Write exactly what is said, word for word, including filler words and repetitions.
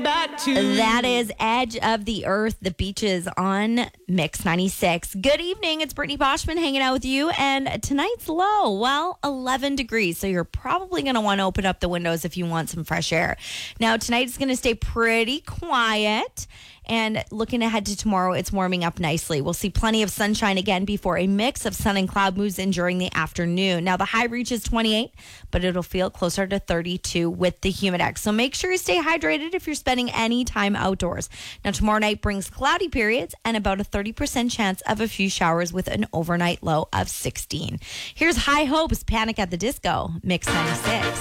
back to. That is Edge of the Earth, the beaches on Mix ninety-six. Good evening. It's Brittany Boschman hanging out with you. And tonight's low, well, eleven degrees. So you're probably going to want to open up the windows if you want some fresh air. Now, tonight is going to stay pretty quiet. And looking ahead to tomorrow, it's warming up nicely. We'll see plenty of sunshine again before a mix of sun and cloud moves in during the afternoon. Now, the high reaches twenty-eight, but it'll feel closer to thirty-two with the Humidex. So make sure you stay hydrated if you're spending any time outdoors. Now, tomorrow night brings cloudy periods and about a thirty percent chance of a few showers with an overnight low of sixteen. Here's High Hopes, Panic at the Disco, Mix ninety-six.